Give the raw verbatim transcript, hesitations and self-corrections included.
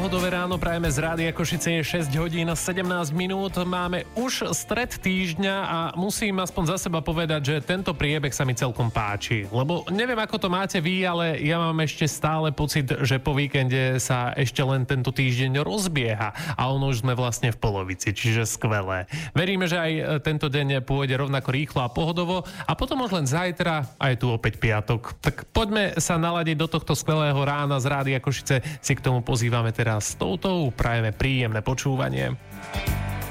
pohodové ráno prajeme z Rádia Košice, je šesť hodín sedemnásť minút. Máme už stred týždňa a musím aspoň za seba povedať, že tento priebeh sa mi celkom páči. Lebo neviem, ako to máte vy, ale ja mám ešte stále pocit, že po víkende sa ešte len tento týždeň rozbieha a ono už sme vlastne v polovici, čiže skvelé. Veríme, že aj tento deň pôjde rovnako rýchlo a pohodovo a potom už len zajtra a je tu opäť piatok. Tak poďme sa naladiť do tohto skvelého rána z Rádia Košice, si k tomu pozývame teraz s touto, prajeme príjemné počúvanie.